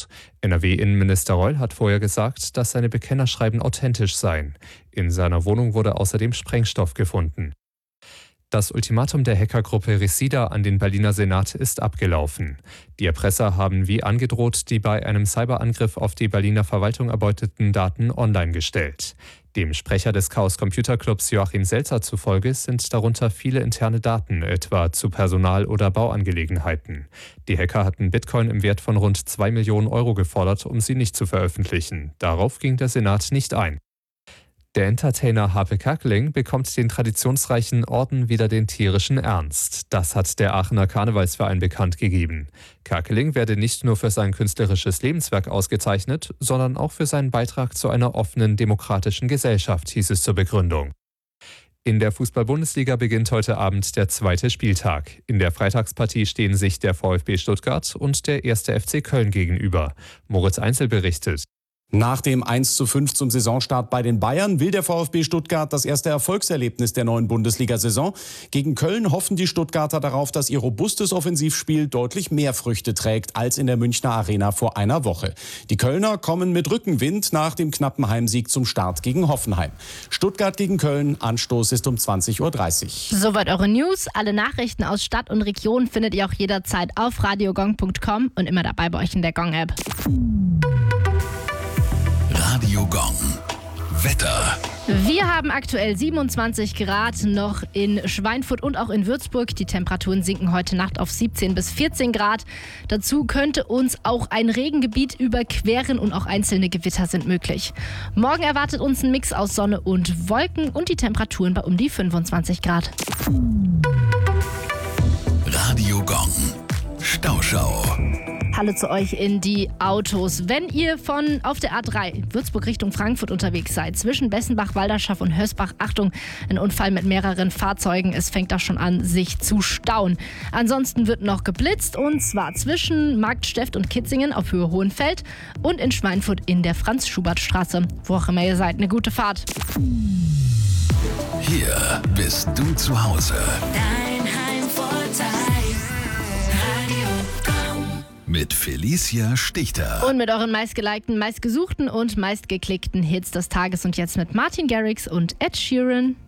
wird. NRW-Innenminister Reul hat vorher gesagt, dass seine Bekennerschreiben authentisch seien. In seiner Wohnung wurde außerdem Sprengstoff gefunden. Das Ultimatum der Hackergruppe Resida an den Berliner Senat ist abgelaufen. Die Erpresser haben wie angedroht die bei einem Cyberangriff auf die Berliner Verwaltung erbeuteten Daten online gestellt. Dem Sprecher des Chaos Computer Clubs Joachim Selzer zufolge sind darunter viele interne Daten, etwa zu Personal- oder Bauangelegenheiten. Die Hacker hatten Bitcoin im Wert von rund 2 Millionen Euro gefordert, um sie nicht zu veröffentlichen. Darauf ging der Senat nicht ein. Der Entertainer Harpe Kerkeling bekommt den traditionsreichen Orden Wider den tierischen Ernst. Das hat der Aachener Karnevalsverein bekannt gegeben. Kerkeling werde nicht nur für sein künstlerisches Lebenswerk ausgezeichnet, sondern auch für seinen Beitrag zu einer offenen, demokratischen Gesellschaft, hieß es zur Begründung. In der Fußball-Bundesliga beginnt heute Abend der 2. Spieltag. In der Freitagspartie stehen sich der VfB Stuttgart und der 1. FC Köln gegenüber. Moritz Einzel berichtet. Nach dem 1:5 zum Saisonstart bei den Bayern will der VfB Stuttgart das erste Erfolgserlebnis der neuen Bundesliga-Saison. Gegen Köln hoffen die Stuttgarter darauf, dass ihr robustes Offensivspiel deutlich mehr Früchte trägt als in der Münchner Arena vor einer Woche. Die Kölner kommen mit Rückenwind nach dem knappen Heimsieg zum Start gegen Hoffenheim. Stuttgart gegen Köln, Anstoß ist um 20:30 Uhr. Soweit eure News. Alle Nachrichten aus Stadt und Region findet ihr auch jederzeit auf radiogong.com und immer dabei bei euch in der Gong-App. Radio Gong. Wetter. Wir haben aktuell 27 Grad noch in Schweinfurt und auch in Würzburg. Die Temperaturen sinken heute Nacht auf 17 bis 14 Grad. Dazu könnte uns auch ein Regengebiet überqueren und auch einzelne Gewitter sind möglich. Morgen erwartet uns ein Mix aus Sonne und Wolken und die Temperaturen bei um die 25 Grad. Radio Gong. Stauschau. Hallo zu euch in die Autos. Wenn ihr auf der A3 Würzburg Richtung Frankfurt unterwegs seid, zwischen Bessenbach, Walderschaft und Hösbach, Achtung, ein Unfall mit mehreren Fahrzeugen. Es fängt da schon an, sich zu stauen. Ansonsten wird noch geblitzt und zwar zwischen Marktsteft und Kitzingen auf Höhe Hohenfeld und in Schweinfurt in der Franz-Schubert-Straße. Wo auch immer ihr seid, eine gute Fahrt. Hier bist du zu Hause. Dein Heimvorteil. Mit Felicia Stichter. Und mit euren meistgelikten, meistgesuchten und meistgeklickten Hits des Tages und jetzt mit Martin Garrix und Ed Sheeran.